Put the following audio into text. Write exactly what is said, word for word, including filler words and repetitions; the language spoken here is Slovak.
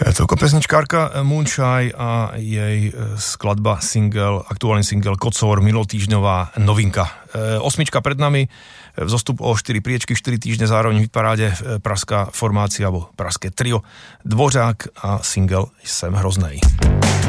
Toľko pesničkárka Moonshine a jej skladba, single, aktuálny single Kocor, minulotýždňová novinka. Osmička pred nami, vzostup o štyri priečky, štyri týždne zároveň v paráde pražská formácia, alebo pražské trio Dvořák a single Jsem hroznej.